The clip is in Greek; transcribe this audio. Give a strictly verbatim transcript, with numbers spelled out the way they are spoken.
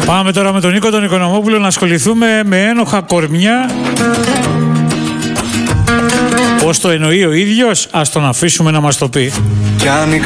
Πάμε τώρα με τον Νίκο τον Οικονομόπουλο να ασχοληθούμε με ένοχα κορμιά. Πώς το εννοεί ο ίδιος, ας τον αφήσουμε να μας το πει. Κι αν η